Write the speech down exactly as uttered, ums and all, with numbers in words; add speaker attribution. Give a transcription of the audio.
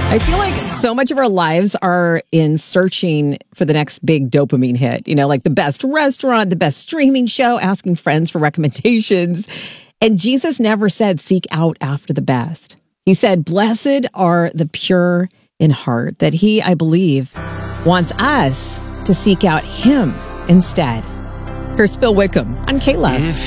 Speaker 1: I feel like so much of our lives are in searching for the next big dopamine hit, you know, like the best restaurant, the best streaming show, asking friends for recommendations. And Jesus never said, seek out after the best. He said, blessed are the pure in heart, that he, I believe, wants us to seek out him instead. Here's Phil Wickham on K-Love.